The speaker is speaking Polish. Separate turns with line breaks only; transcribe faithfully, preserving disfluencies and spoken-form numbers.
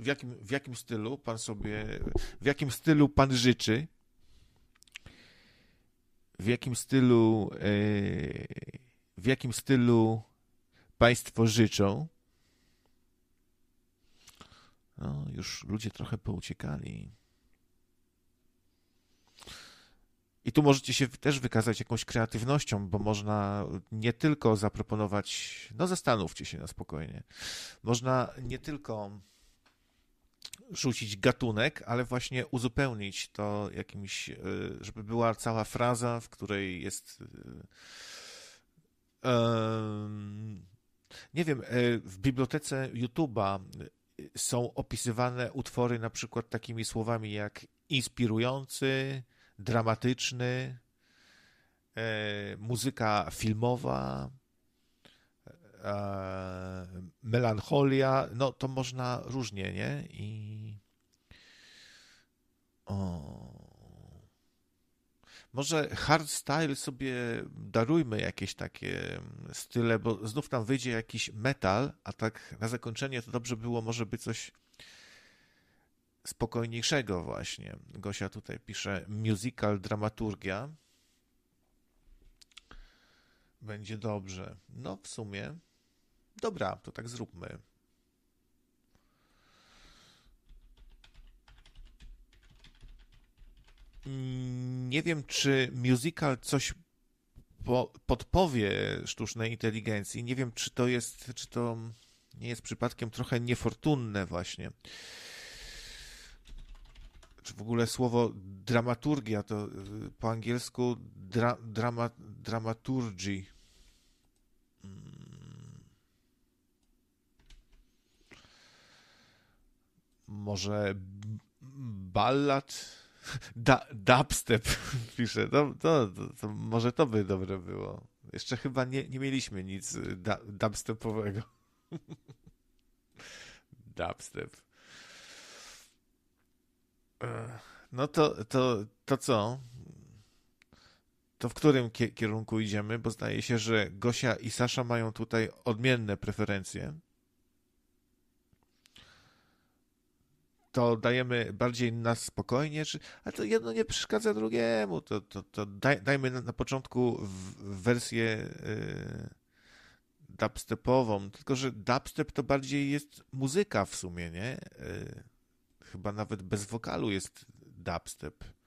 w jakim, w jakim stylu pan sobie, w jakim stylu pan życzy, w jakim stylu, e, w jakim stylu państwo życzą. No, już ludzie trochę pouciekali. I tu możecie się też wykazać jakąś kreatywnością, bo można nie tylko zaproponować, no zastanówcie się na spokojnie, można nie tylko rzucić gatunek, ale właśnie uzupełnić to jakimś, żeby była cała fraza, w której jest, nie wiem, w bibliotece YouTube'a są opisywane utwory na przykład takimi słowami jak inspirujący, dramatyczny, e, muzyka filmowa, e, melancholia, no to można różnie, nie? I o, może hardstyle sobie darujmy jakieś takie style, bo znów tam wyjdzie jakiś metal, a tak na zakończenie to dobrze było, może by coś spokojniejszego właśnie. Gosia tutaj pisze musical dramaturgia. Będzie dobrze. No w sumie dobra, to tak zróbmy. Nie wiem, czy musical coś po, podpowie sztucznej inteligencji. Nie wiem, czy to jest, czy to nie jest przypadkiem trochę niefortunne właśnie. Czy w ogóle słowo dramaturgia to po angielsku dra, drama, dramaturgy. Może ballad? Da, dubstep pisze. No, to, to, to może to by dobre było. Jeszcze chyba nie, nie mieliśmy nic da, dubstepowego. Dubstep. No to, to, to co? To w którym kierunku idziemy? Bo zdaje się, że Gosia i Sasza mają tutaj odmienne preferencje. To dajemy bardziej na spokojnie, czy... ale to jedno nie przeszkadza drugiemu. To, to, to daj, dajmy na, na początku w, wersję yy, dubstepową. Tylko że dubstep to bardziej jest muzyka w sumie, nie? Yy, chyba nawet bez wokalu jest dubstep.